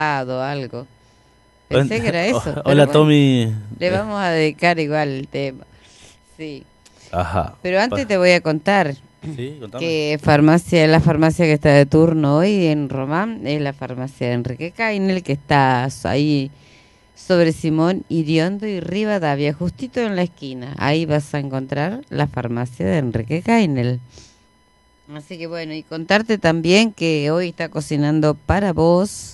algo. Pensé que era eso. Pero Hola, bueno, Tommy. le vamos a dedicar igual el tema. Sí. Ajá. Pero antes te voy a contar Sí, contame. que la farmacia que está de turno hoy en Román es la farmacia de Enrique Cainel, que está ahí sobre Simón Iriondo y Rivadavia, justito en la esquina. Ahí vas a encontrar la farmacia de Enrique Cainel. Así que bueno, y contarte también que hoy está cocinando para vos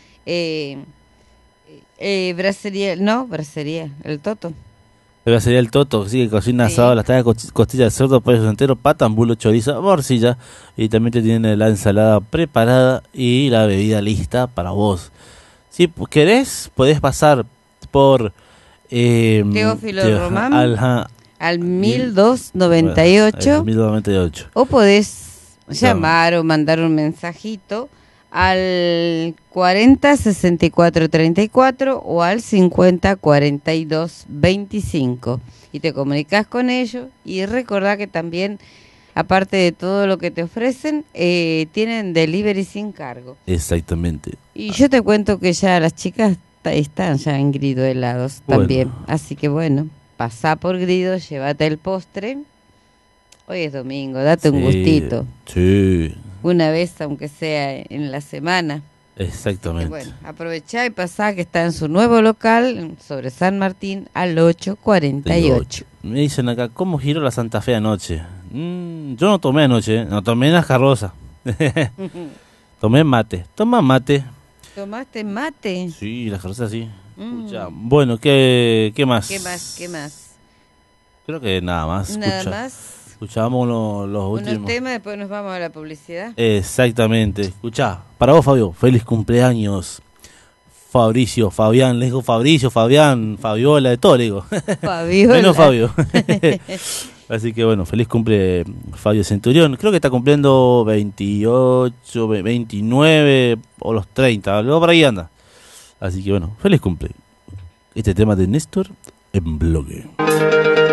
bracería, el Toto. Pero sería el Toto, sí, que cocina asado, Sí. las tagas, costilla de cerdo, pollo entero, patambulo, chorizo, morcilla. Y también te tiene la ensalada preparada y la bebida lista para vos. Si querés, podés pasar por... Teófilo Román Alja, al el 1298 1098. o podés Claro. llamar o mandar un mensajito al 40 64 34 o al 50 42 25 y te comunicas con ellos y recordá que también aparte de todo lo que te ofrecen tienen delivery sin cargo Exactamente. y yo te cuento que ya las chicas están ya en Grido helados también, Bueno, así que bueno, pasá por Grido, llévate el postre. Hoy es domingo, date un sí, gustito. sí, Una vez, aunque sea en la semana. Así que exactamente. bueno, aprovechá y pasá que está en su nuevo local sobre San Martín al 848. 8. Me dicen acá, ¿cómo giró la Santa Fe anoche? Yo no tomé anoche, no tomé en la carroza. Tomé mate. Toma mate. ¿Tomaste mate? Sí, la carroza sí. Escucha, Mm, bueno, ¿qué ¿Qué más? más? ¿Qué más? Creo que nada más. Nada más. Escuchamos los Unos últimos. temas, después nos vamos a la publicidad. Exactamente. Escucha, para vos, Fabio, feliz cumpleaños. Fabricio, Fabián, le digo Fabricio, Fabián, Fabiola, de todo le digo. Menos Fabiola. Fabio. Así que bueno, feliz cumple Fabio Centurión. Creo que está cumpliendo 28, 29 o los 30, luego por ahí anda. Así que bueno, feliz cumple. Este tema de Néstor en bloque.